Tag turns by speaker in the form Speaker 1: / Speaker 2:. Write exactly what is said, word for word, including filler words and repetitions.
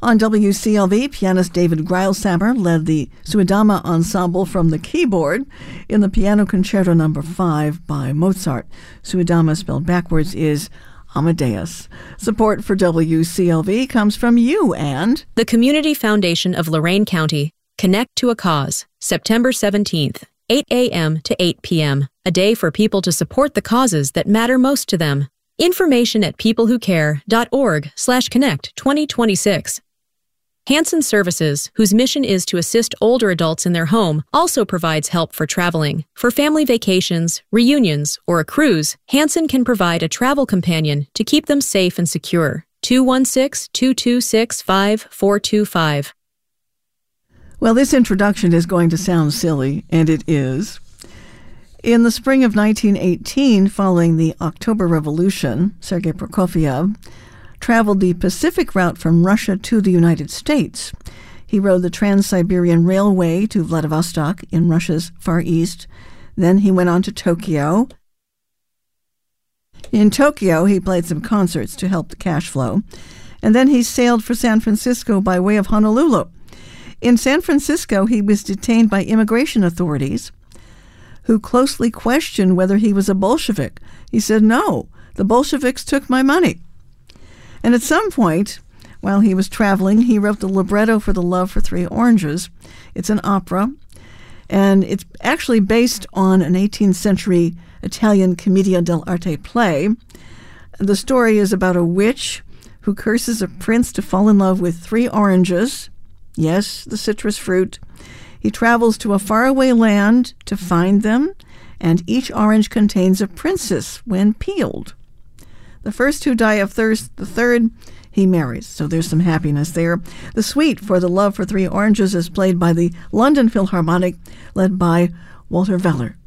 Speaker 1: On W C L V, pianist David Greilsammer led the Suidama Ensemble from the keyboard in the Piano Concerto Number five by Mozart. Suidama, spelled backwards, is Amadeus. Support for W C L V comes from you and
Speaker 2: the Community Foundation of Lorain County. Connect to a Cause, September seventeenth, eight a.m. to eight p.m., a day for people to support the causes that matter most to them. Information at peoplewhocare.org slash connect 2026. Hanson Services, whose mission is to assist older adults in their home, also provides help for traveling. For family vacations, reunions, or a cruise, Hanson can provide a travel companion to keep them safe and secure. two one six, two two six, five four two five.
Speaker 1: Well, this introduction is going to sound silly, and it is. In the spring of nineteen eighteen, following the October Revolution, Sergei Prokofiev traveled the Pacific route from Russia to the United States. He rode the Trans-Siberian Railway to Vladivostok in Russia's Far East. Then he went on to Tokyo. In Tokyo, he played some concerts to help the cash flow. And then he sailed for San Francisco by way of Honolulu. In San Francisco, he was detained by immigration authorities who closely questioned whether he was a Bolshevik. He said, "No, the Bolsheviks took my money." And at some point, while he was traveling, he wrote the libretto for The Love for Three Oranges. It's an opera, and it's actually based on an eighteenth century Italian commedia dell'arte play. The story is about a witch who curses a prince to fall in love with three oranges. Yes, the citrus fruit. He travels to a faraway land to find them, and each orange contains a princess when peeled. The first two die of thirst, the third he marries, so there's some happiness there. The suite for The Love for Three Oranges is played by the London Philharmonic, led by Walter Weller.